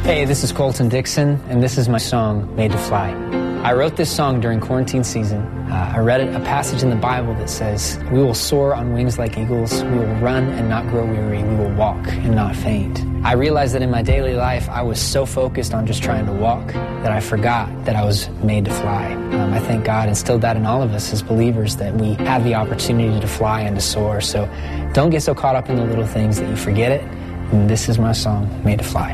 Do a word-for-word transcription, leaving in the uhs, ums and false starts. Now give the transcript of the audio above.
Hey, this is Colton Dixon, and this is my song, Made to Fly. I wrote this song during quarantine season. Uh, I read a passage in the Bible that says, we will soar on wings like eagles, we will run and not grow weary, we will walk and not faint. I realized that in my daily life, I was so focused on just trying to walk that I forgot that I was made to fly. Um, I think God instilled that in all of us as believers, that we have the opportunity to fly and to soar. So don't get so caught up in the little things that you forget it. And this is my song, Made to Fly.